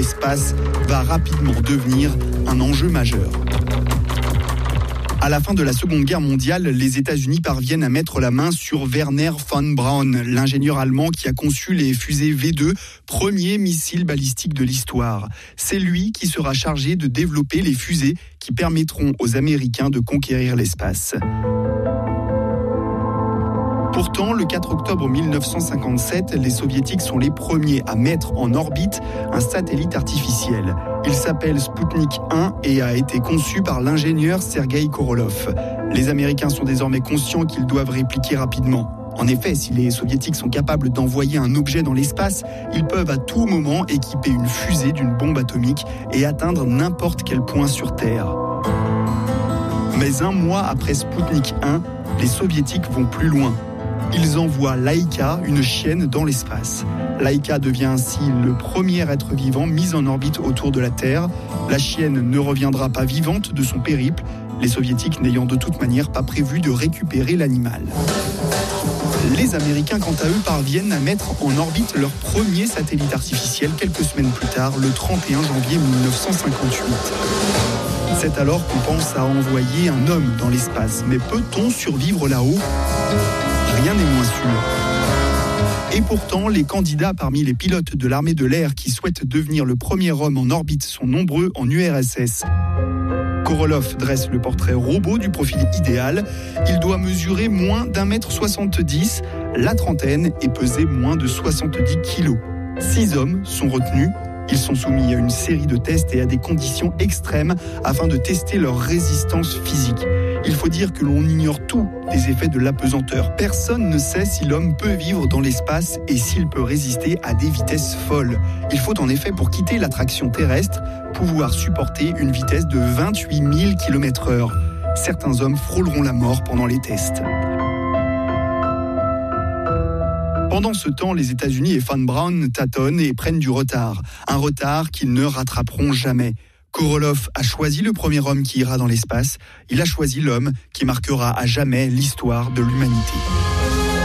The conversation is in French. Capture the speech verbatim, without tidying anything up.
l'espace va rapidement devenir un enjeu majeur. À la fin de la Seconde Guerre mondiale, les États-Unis parviennent à mettre la main sur Wernher von Braun, l'ingénieur allemand qui a conçu les fusées V deux, premier missile balistique de l'histoire. C'est lui qui sera chargé de développer les fusées qui permettront aux Américains de conquérir l'espace. Pourtant, le quatre octobre mille neuf cent cinquante-sept, les Soviétiques sont les premiers à mettre en orbite un satellite artificiel. Il s'appelle Sputnik un et a été conçu par l'ingénieur Sergueï Korolev. Les Américains sont désormais conscients qu'ils doivent répliquer rapidement. En effet, si les Soviétiques sont capables d'envoyer un objet dans l'espace, ils peuvent à tout moment équiper une fusée d'une bombe atomique et atteindre n'importe quel point sur Terre. Mais un mois après Sputnik un, les Soviétiques vont plus loin. Ils envoient Laika, une chienne, dans l'espace. Laika devient ainsi le premier être vivant mis en orbite autour de la Terre. La chienne ne reviendra pas vivante de son périple, les Soviétiques n'ayant de toute manière pas prévu de récupérer l'animal. Les Américains, quant à eux, parviennent à mettre en orbite leur premier satellite artificiel quelques semaines plus tard, le trente et un janvier mille neuf cent cinquante-huit. C'est alors qu'on pense à envoyer un homme dans l'espace. Mais peut-on survivre là-haut ? Rien n'est moins sûr. Et pourtant, les candidats parmi les pilotes de l'armée de l'air qui souhaitent devenir le premier homme en orbite sont nombreux en U R S S. Korolev dresse le portrait robot du profil idéal. Il doit mesurer moins d'un mètre soixante-dix, la trentaine et peser moins de soixante-dix kilos. Six hommes sont retenus. Ils sont soumis à une série de tests et à des conditions extrêmes afin de tester leur résistance physique. Il faut dire que l'on ignore tout des effets de l'apesanteur. Personne ne sait si l'homme peut vivre dans l'espace et s'il peut résister à des vitesses folles. Il faut en effet, pour quitter l'attraction terrestre, pouvoir supporter une vitesse de vingt-huit mille kilomètres heure. Certains hommes frôleront la mort pendant les tests. Pendant ce temps, les États-Unis et Von Braun tâtonnent et prennent du retard. Un retard qu'ils ne rattraperont jamais. Korolev a choisi le premier homme qui ira dans l'espace. Il a choisi l'homme qui marquera à jamais l'histoire de l'humanité.